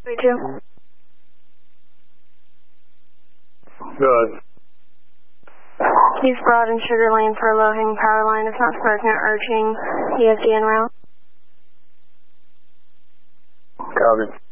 32. Good. East Broad and Sugar Lane for a low-hanging power line. If not spoken, urging ESD en route. Copy.